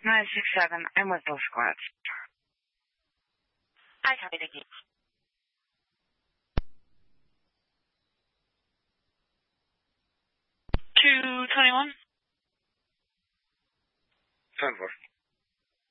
967. I'm with both squads. I copy, thank you. 221. 10-4.